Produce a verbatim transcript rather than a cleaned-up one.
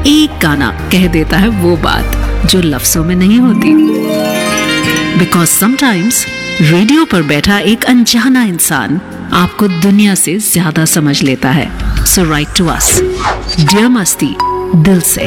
एक गाना कह देता है वो बात जो लफ्जों में नहीं होती। बिकॉज समटाइम्स रेडियो पर बैठा एक अनजाना इंसान आपको दुनिया से ज्यादा समझ लेता है। सो राइट टू अस, डियर मस्ती, दिल से।